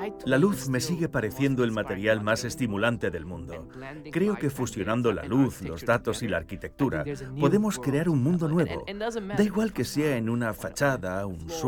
La luz me sigue pareciendo el material más estimulante del mundo. Creo que fusionando la luz, los datos y la arquitectura, podemos crear un mundo nuevo. Da igual que sea en una fachada, un